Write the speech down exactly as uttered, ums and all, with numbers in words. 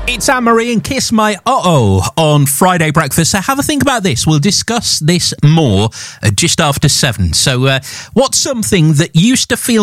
It's Anne-Marie and Kiss My Uh-Oh on Friday Breakfast. So have a think about this. We'll discuss this more uh, just after seven. So uh, what's something that used to feel